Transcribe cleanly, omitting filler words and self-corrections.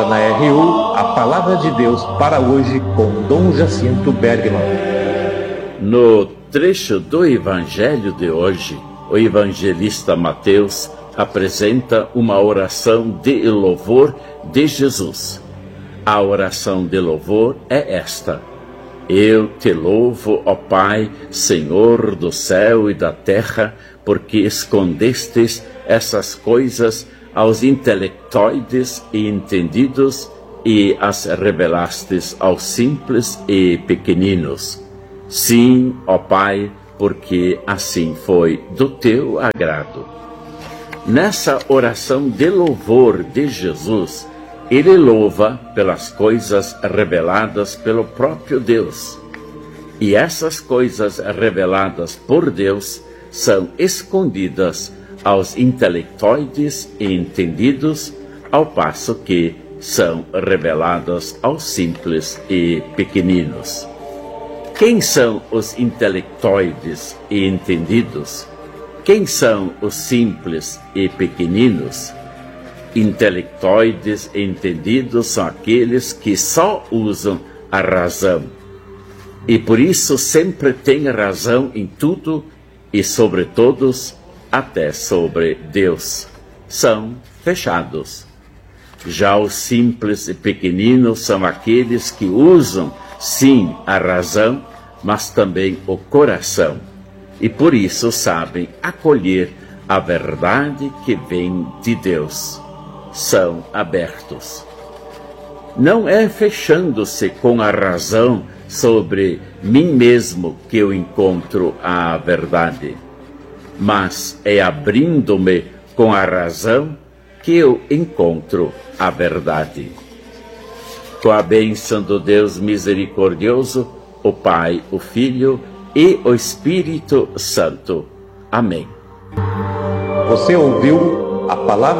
Na RU, a Palavra de Deus para hoje com Dom Jacinto Bergman. No trecho do Evangelho de hoje, o evangelista Mateus apresenta uma oração de louvor de Jesus. A oração de louvor é esta: Eu te louvo, ó Pai, Senhor do céu e da terra, porque escondestes essas coisas aos intelectoides e entendidos e as revelastes aos simples e pequeninos. Sim, ó Pai, porque assim foi do teu agrado. Nessa oração de louvor de Jesus, ele louva pelas coisas reveladas pelo próprio Deus. E essas coisas reveladas por Deus são escondidas aos intelectoides e entendidos, ao passo que são reveladas aos simples e pequeninos. Quem são os intelectoides e entendidos? Quem são os simples e pequeninos? Intelectoides e entendidos são aqueles que só usam a razão, e por isso sempre têm razão em tudo e sobre todos, até sobre Deus. São fechados. Já os simples e pequeninos são aqueles que usam, sim, a razão, mas também o coração, e por isso sabem acolher a verdade que vem de Deus. São abertos. Não é fechando-se com a razão sobre mim mesmo que eu encontro a verdade, mas é abrindo-me com a razão que eu encontro a verdade. Com a bênção do Deus misericordioso, o Pai, o Filho e o Espírito Santo. Amém. Você ouviu a Palavra